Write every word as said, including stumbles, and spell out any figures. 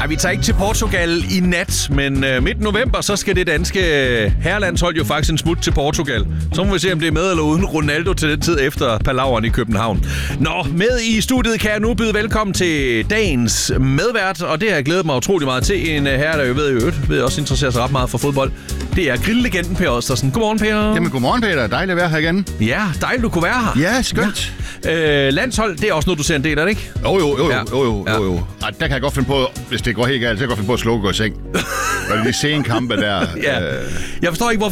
Ej, vi tager ikke til Portugal i nat, men øh, midt november, så skal det danske herrelandshold jo faktisk en smut til Portugal. Så må vi se, om det er med eller uden Ronaldo til den tid efter palaveren i København. Nå, med i studiet kan jeg nu byde velkommen til dagens medvært, og det har jeg glædet mig utrolig meget til. En herre, der jo ved, øvrigt, ved også interesserer sig ret meget for fodbold. Det er grilllegenden Per Ostersen. Godmorgen, Per. Jamen, godmorgen, Peter. Dejligt at være her igen. Ja, dejligt, du kunne være her. Ja, skønt. Ja. Øh, landshold, det er også noget, du ser en del af, det ikke? Jo, jo, jo, Ja. jo, jo, Ja. jo, jo. Ej, der kan jeg godt finde på, hvis det går helt galt, så kan jeg godt finde på at slukke og gå i seng. Og de sene kampe der. Ja. Øh... Jeg forstår ikke, hvorfor